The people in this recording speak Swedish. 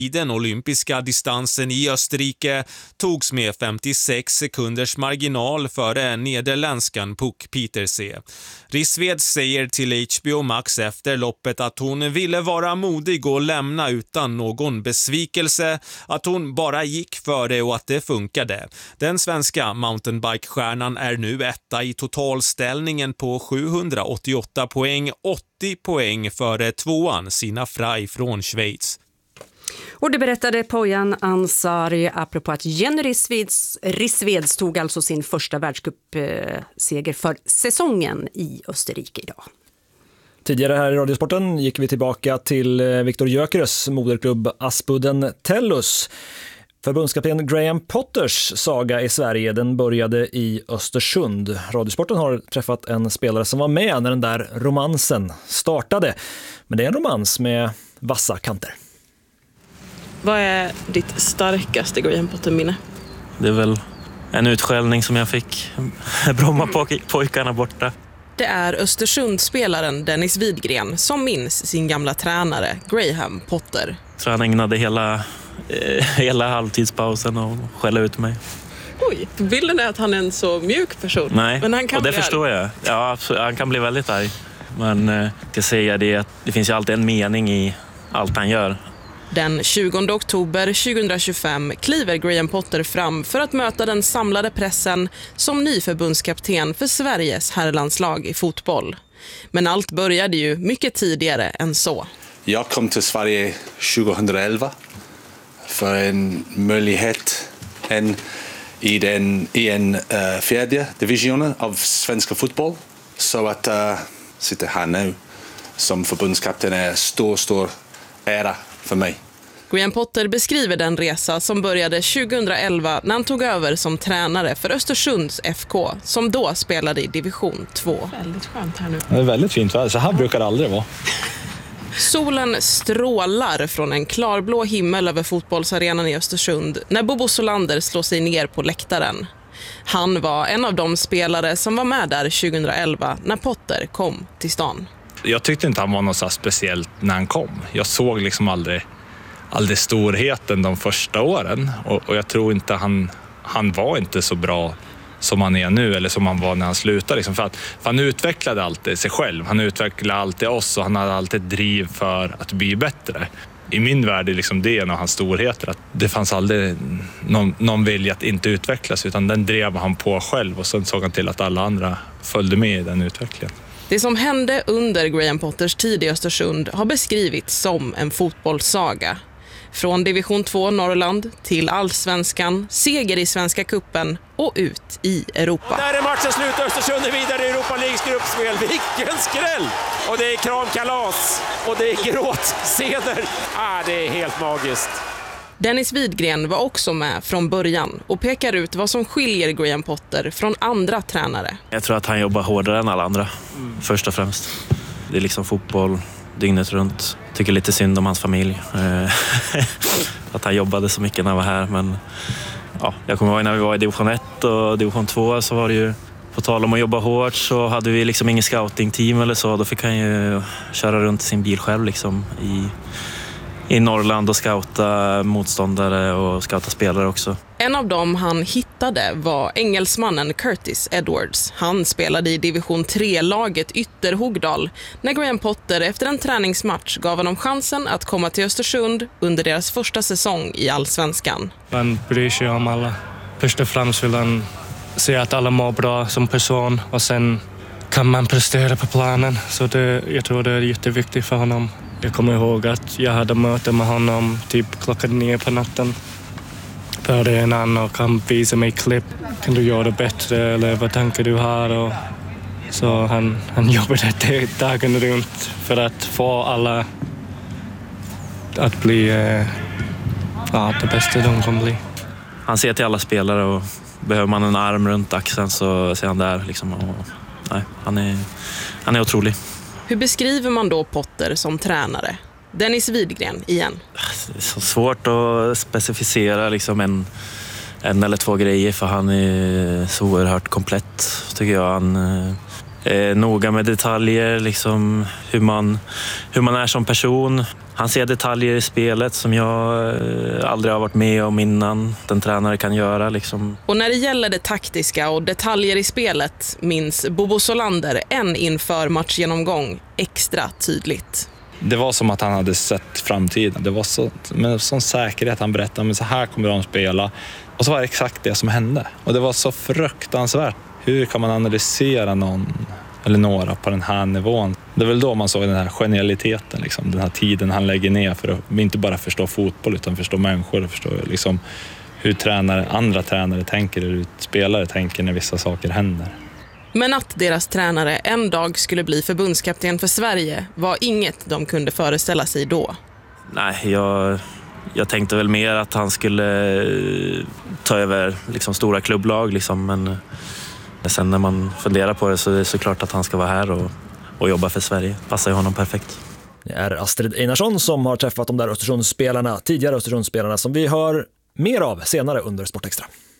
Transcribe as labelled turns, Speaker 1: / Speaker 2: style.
Speaker 1: i den olympiska distansen i Österrike togs med 56 sekunders marginal före nederländskan Puk Pieterse. Rissved säger till HBO Max efter loppet att hon ville vara modig och lämna utan någon besvikelse, att hon bara gick för det och att det funkade. Den svenska mountainbike-stjärnan är nu etta i totalställningen på 788 poäng, 80 poäng före tvåan Sina Frey från Schweiz.
Speaker 2: Och det berättade Poyan Ansari apropå att Jenny Rissved tog alltså sin första världscupseger för säsongen i Österrike idag.
Speaker 3: Tidigare här i Radiosporten gick vi tillbaka till Viktor Gyökeres moderklubb Aspudden Tellus. Förbundskapten Graham Potters saga i Sverige, den började i Östersund. Radiosporten har träffat en spelare som var med när den där romansen startade. Men det är en romans med vassa kanter.
Speaker 4: Vad är ditt starkaste Graham Potter-minne?
Speaker 5: Det är väl en utskällning som jag fick. Brommapojkarna borta.
Speaker 4: Det är Östersundsspelaren Dennis Widgren som minns sin gamla tränare Graham Potter.
Speaker 5: Så han ägnade hela halvtidspausen och skälla ut mig.
Speaker 4: Oj, bilden är att han är en så mjuk person.
Speaker 5: Nej,
Speaker 4: men han kan
Speaker 5: och det
Speaker 4: bli
Speaker 5: förstår jag. Ja, han kan bli väldigt arg. Men jag ska säga det att det finns ju alltid en mening i allt han gör.
Speaker 4: Den 20 oktober 2025 kliver Graham Potter fram för att möta den samlade pressen som ny förbundskapten för Sveriges herrlandslag i fotboll. Men allt började ju mycket tidigare än så.
Speaker 6: Jag kom till Sverige 2011 för en möjlighet i en fjärde divisionen av svenska fotboll. Så att sitta här nu som förbundskapten är stor ära för mig.
Speaker 4: Graham Potter beskriver den resa som började 2011 när han tog över som tränare för Östersunds FK som då spelade i division 2. Väldigt skönt här nu.
Speaker 7: Det är väldigt fint, så här brukar det aldrig vara.
Speaker 4: Solen strålar från en klarblå himmel över fotbollsarenan i Östersund när Bobo Solander slår sig ner på läktaren. Han var en av de spelare som var med där 2011 när Potter kom till stan.
Speaker 7: Jag tyckte inte han var något så speciellt när han kom. Jag såg liksom aldrig storheten de första åren. Och jag tror inte han var inte så bra som han är nu eller som han var när han slutade. Liksom. För han utvecklade alltid sig själv. Han utvecklade alltid oss och han hade alltid driv för att bli bättre. I min värld är liksom det en av hans storheter. Att det fanns aldrig någon vilja att inte utvecklas utan den drev han på själv och sen såg han till att alla andra följde med i den utvecklingen.
Speaker 4: Det som hände under Graham Potters tid i Östersund har beskrivits som en fotbollssaga. Från division 2 Norrland till allsvenskan, seger i Svenska cupen och ut i Europa.
Speaker 8: Och där är matchen slut, Östersund är vidare i Europa Leagues gruppspel. Vilken skräll! Och det är kramkalas och det är gråtscener. Det är helt magiskt.
Speaker 4: Dennis Widgren var också med från början och pekar ut vad som skiljer Graham Potter från andra tränare.
Speaker 5: Jag tror att han jobbar hårdare än alla andra, först och främst. Det är liksom fotboll dygnet runt. Tycker lite synd om hans familj. Att han jobbade så mycket när han var här. Men ja, jag kommer ihåg när vi var i division 1 och division 2 så var det ju på tal om att jobba hårt så hade vi liksom ingen scouting-team eller så. Då fick han ju köra runt sin bil själv liksom i Norrland och scouta motståndare och scouta spelare också.
Speaker 4: En av dem han hittade var engelsmannen Curtis Edwards. Han spelade i division 3-laget Ytterhogdal när Graham Potter efter en träningsmatch gav honom chansen att komma till Östersund under deras första säsong i Allsvenskan.
Speaker 9: Man bryr sig om alla. Först och främst vill han se att alla mår bra som person och sen kan man prestera på planen. Så jag tror det är jätteviktigt för honom. Jag kommer ihåg att jag hade möte med honom typ 9:00 på natten. Arenan och han visade mig klipp. Kan du göra det bättre eller vad tänker du här? Och så han jobbade dagen runt för att få alla att bli det bästa de kan bli.
Speaker 5: Han ser till alla spelare och behöver man en arm runt axeln så ser han där liksom. Och, nej, han är otrolig.
Speaker 4: Hur beskriver man då Potter som tränare? Dennis Widgren igen.
Speaker 5: Det är så svårt att specificera liksom en eller två grejer för han är så oerhört komplett tycker jag. Noga med detaljer, liksom hur man är som person. Han ser detaljer i spelet som jag aldrig har varit med om innan den tränare kan göra. Liksom.
Speaker 4: Och när det gäller det taktiska och detaljer i spelet minns Bobo Solander en inför matchgenomgång extra tydligt.
Speaker 7: Det var som att han hade sett framtiden. Det var så, med sån säkerhet han berättade, men så här kommer de spela. Och så var det exakt det som hände. Och det var så fruktansvärt. Hur kan man analysera någon eller några på den här nivån? Det är väl då man såg den här genialiteten, liksom, den här tiden han lägger ner för att inte bara förstå fotboll utan förstå människor och förstå liksom, hur andra tränare tänker, hur spelare tänker när vissa saker händer.
Speaker 4: Men att deras tränare en dag skulle bli förbundskapten för Sverige var inget de kunde föreställa sig då.
Speaker 5: Nej, jag tänkte väl mer att han skulle ta över liksom, stora klubblag, liksom, men sen när man funderar på det så är det såklart att han ska vara här och jobba för Sverige. Passar ju honom perfekt.
Speaker 3: Det är Astrid Einarsson som har träffat de där tidigare Östersundsspelarna som vi hör mer av senare under Sportextra.